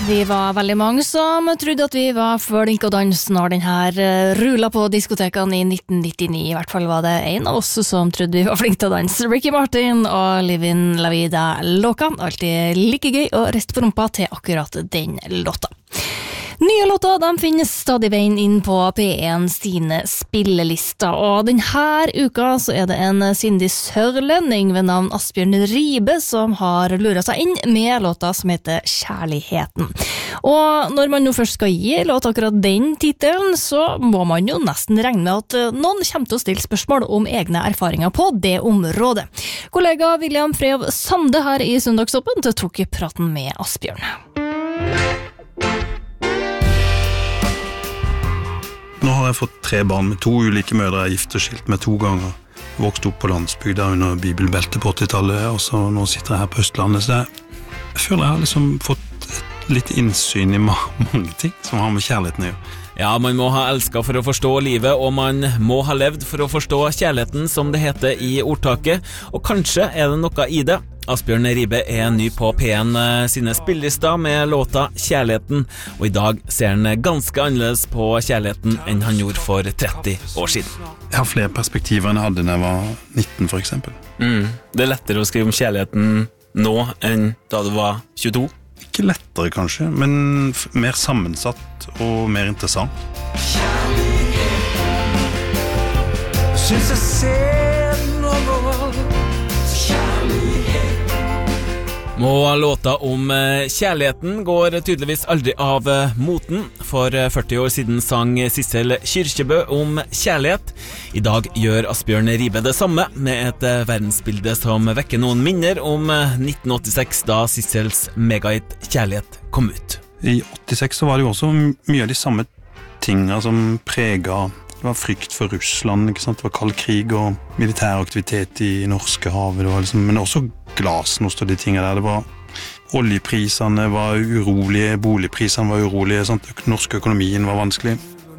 Vi var veldig mange som trodde at vi var flink å danse når den her rullet på diskotekene i 1999. I hvert fall var det en av oss som trodde vi var flink til å danse. Ricky Martin og Livin' La Vida Loca. Alltid like gøy å riste på rumpa til akkurat den låta. Nye låter de finnes stadig veien inn på P1 sine spillelister, og denne uka så er det en sindig sørlending ved navn Asbjørn Ribe som har luret seg inn med låta som heter Kjærligheten. Og når man nå først skal gi låt akkurat den titelen, så må man jo nesten regne med at noen kommer til å stille spørsmål om egne erfaringer på det området. Kollega William Freov Sande her i Søndagsoppen tok praten med Asbjørn. Nå har jeg fått 3 barn med 2 ulike mødre, jeg er gift og skilt med 2 ganger. Vokst opp på landsbygda under bibelbeltet på 80-tallet, og så nå sitter jeg her på Østlandet, så jeg føler jeg har liksom fått litt innsyn i mange ting som har med kjærligheten å gjøre. Ja, man må ha elsket for å forstå livet, og man må ha levd for å forstå kjærligheten, som det heter i ordtaket, og kanskje er det noe i det. Asbjørn Ribe er ny på P1 sine spillelister med låta Kjærligheten, og i dag ser han ganske annerledes på kjærligheten enn han gjorde for 30 år siden. Jeg har flere perspektiver enn jeg hadde da jeg var 19 for eksempel. Det er lettere å skrive om kjærligheten nå enn da du var 22? Ikke lettere kanskje, men mer sammensatt og mer interessant. Kjærligheten synes jeg ser den overalt. Og låta om kjærligheten går tydeligvis aldri av moten. For 40 år siden sang Sissel Kyrkjebø om kjærlighet. I dag gjør Asbjørn Ribe det samme, med et verdensbilde som vekker noen minner om 1986, da Sissels megahit Kjærlighet kom ut. I 86 så var det jo også mye av de samme tingene som preget. Det var frykt for Russland, ikke sant? Det var kald krig og militær aktivitet i norske havet, det var liksom, men også glasnost og de tingene der. Det var oljeprisene var urolige, boligprisene var urolige, sant? Norsk økonomien var vanskelig.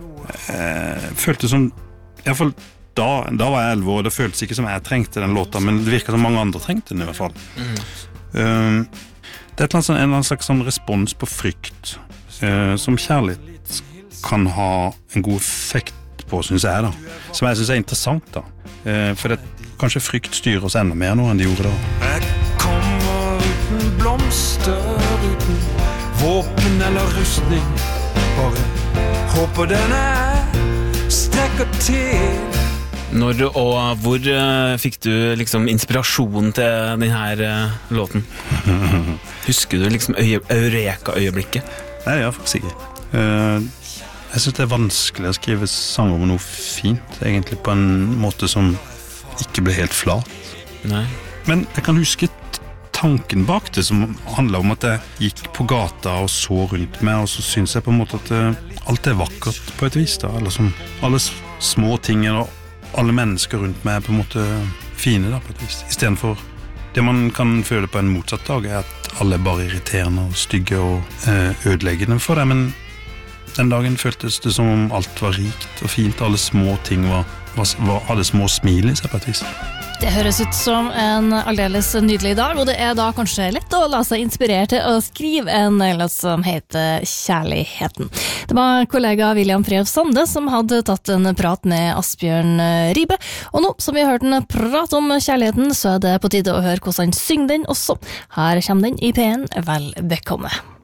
Føltes som, i hvert fall da var jeg 11 år, det føltes ikke som jeg trengte den låta, men det virket som mange andre trengte den i hvert fall. Det er en eller annen slags sånn respons på frykt, som kjærlighet kan ha en god effekt på, synes jeg da. Som jeg synes er interessant da. For det, kanskje frykt styrer oss enda mer nå enn de gjorde da. Jeg kommer uten blomster, uten våpen eller rustning. Bare håper den strekker til. Når og hvor fikk du liksom inspirasjon til denne låten? Husker du liksom Eureka-øyeblikket? Nei, jeg faktisk ikke. Jeg synes det er vanskelig å skrive sanger om noe fint, egentlig på en måte som ikke ble helt flat. Nei. Men jeg kan huske tanken bak det, som handlet om at jeg gikk på gata og så rundt meg, og så synes jeg på en måte at alt er vakkert på et vis da, eller som alle små ting og alle mennesker rundt meg er på en måte fine da, på et vis. I stedet for det man kan føle på en motsatt dag, er at alle er bare irriterende og stygge og ødeleggende for det, men den dagen føltes det som om alt var rikt og fint, alle små ting hadde små smil i seg på et vis. Det høres ut som en aldeles nydelig dag, og det er da kanskje lett å la seg inspirere til å skrive en låt som heter Kjærligheten. Det var kollega William Freov Sande som hadde tatt en prat med Asbjørn Ribe, og nå som vi har hørt en prat om kjærligheten, så er det på tide å høre hvordan han synger den også. Her kommer den i P1, vel bekomme.